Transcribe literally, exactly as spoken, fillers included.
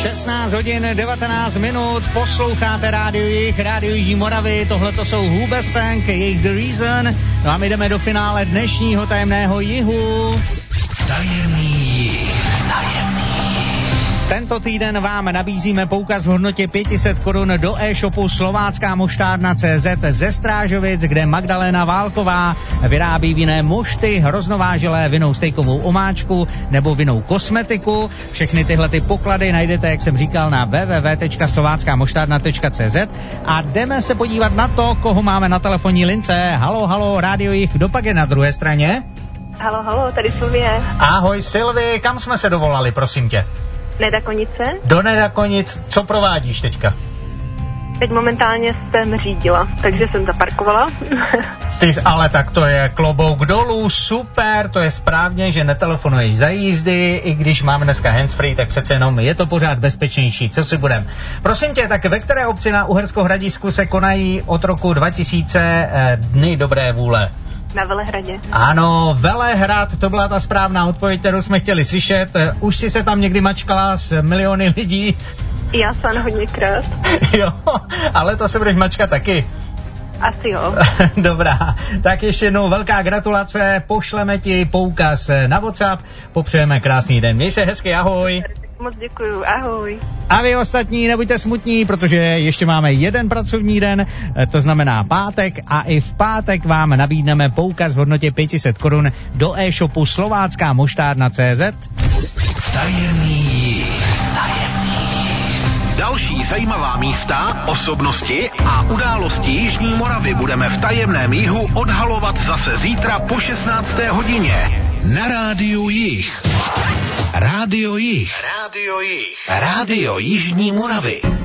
šestnáct hodin devatenáct minut, posloucháte Rádio Jih, Rádio Jižní Moravy, tohle to jsou Hoobastank, jejich The Reason, no a my jdeme do finále dnešního tajemného jihu. Tajemný jih, tajemný. Tento týden vám nabízíme poukaz v hodnotě pět set korun do e-shopu Slovácká moštárna tečka cé zet ze Strážovic, kde Magdalena Válková vyrábí vinné mošty, hroznováželé, vinnou stejkovou omáčku nebo vinnou kosmetiku. Všechny tyhle ty poklady najdete, jak jsem říkal, na w w w tečka slovácká moštárna tečka cé zet a jdeme se podívat na to, koho máme na telefonní lince. Halo, halo, Rádio Jih, kdo pak je na druhé straně? Halo, halo, tady Silvie. Ahoj Silvi, kam jsme se dovolali, prosím tě? Nedakonice. Do Nedakonic, co provádíš teďka? Teď momentálně jsem řídila, takže jsem zaparkovala. Ty, ale tak to je klobouk dolů, super, to je správně, že netelefonuješ za jízdy, i když máme dneska handsfree, tak přece jenom je to pořád bezpečnější, co si budem. Prosím tě, tak ve které obci na Uhersko-Hradišťku se konají od roku dva tisíce eh, dny dobré vůle? Na Velehradě. Ano, Velehrad, to byla ta správná odpověď, kterou jsme chtěli slyšet. Už si se tam někdy mačkala s miliony lidí? Já jsem hodněkrát. Jo, ale to se budeš mačkat taky. Asi jo. Dobrá, tak ještě jednou velká gratulace, pošleme ti poukaz na WhatsApp, popřejeme krásný den. Měj se hezky, ahoj. Moc děkuju, ahoj. A vy ostatní nebuďte smutní, protože ještě máme jeden pracovní den, to znamená pátek, a i v pátek vám nabídneme poukaz v hodnotě pět set korun do e-shopu Slovácká moštárna tečka cé zet. Tajemný, tajemný. Další zajímavá místa, osobnosti a události Jižní Moravy budeme v tajemném jihu odhalovat zase zítra po šestnácté hodině. Na Rádiu Jih. Rádio Jih. Rádio Jih. Rádio Jižní Moravy.